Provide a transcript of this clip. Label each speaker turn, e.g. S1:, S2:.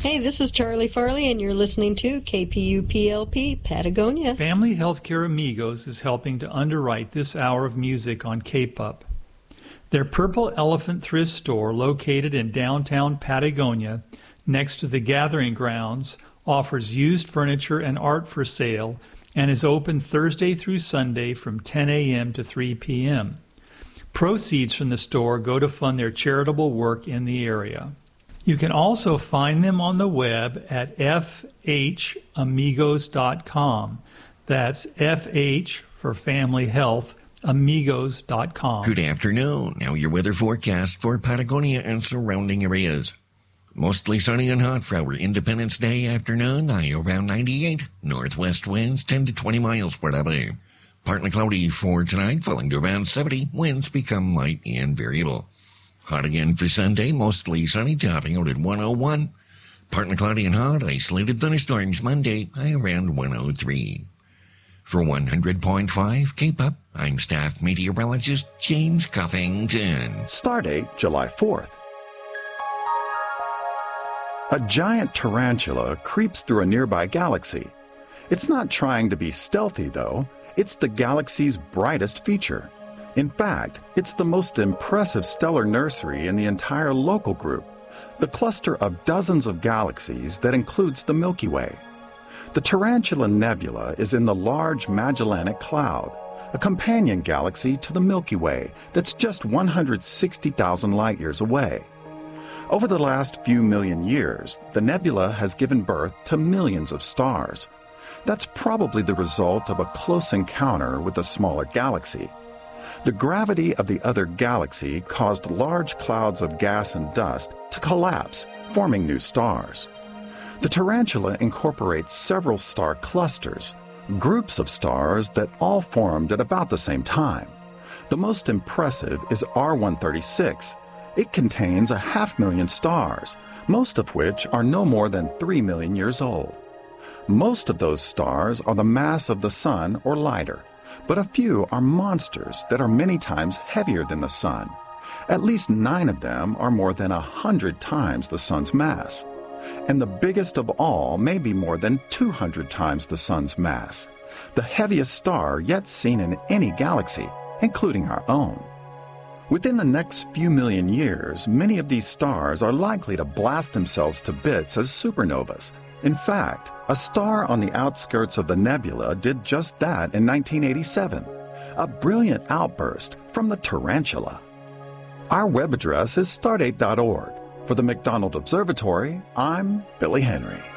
S1: Hey, this is Charlie Farley, and you're listening to KPUPLP, Patagonia.
S2: Family Healthcare Amigos is helping to underwrite this hour of music on K-Pup. Their Purple Elephant thrift store, located in downtown Patagonia, next to the Gathering Grounds, offers used furniture and art for sale and is open Thursday through Sunday from 10 a.m. to 3 p.m. Proceeds from the store go to fund their charitable work in the area. You can also find them on the web at fhamigos.com. That's FH for Family Health, amigos.com.
S3: Good afternoon. Now your weather forecast for Patagonia and surrounding areas. Mostly sunny and hot for our Independence Day afternoon, high around 98. Northwest winds 10 to 20 miles per hour. Partly cloudy for tonight, falling to around 70. Winds become light and variable. Hot again for Sunday, mostly sunny, topping out at 101. Partly cloudy and hot, isolated thunderstorms Monday, high around 103. For 100.5 K-Pup, I'm staff meteorologist James Cuffington.
S4: Stardate July 4th. A giant tarantula creeps through a nearby galaxy. It's not trying to be stealthy, though. It's the galaxy's brightest feature. In fact, it's the most impressive stellar nursery in the entire local group, the cluster of dozens of galaxies that includes the Milky Way. The Tarantula Nebula is in the Large Magellanic Cloud, a companion galaxy to the Milky Way that's just 160,000 light-years away. Over the last few million years, the nebula has given birth to millions of stars. That's probably the result of a close encounter with a smaller galaxy. The gravity of the other galaxy caused large clouds of gas and dust to collapse, forming new stars. The tarantula incorporates several star clusters, groups of stars that all formed at about the same time. The most impressive is R136. It contains 500,000 stars, most of which are no more than 3 million years old. Most of those stars are the mass of the Sun or lighter, but a few are monsters that are many times heavier than the Sun. At least 9 of them are more than 100 times the Sun's mass. And the biggest of all may be more than 200 times the Sun's mass, the heaviest star yet seen in any galaxy, including our own. Within the next few million years, many of these stars are likely to blast themselves to bits as supernovas. In fact, a star on the outskirts of the nebula did just that in 1987, a brilliant outburst from the tarantula. Our web address is stardate.org. For the McDonald Observatory, I'm Billy Henry.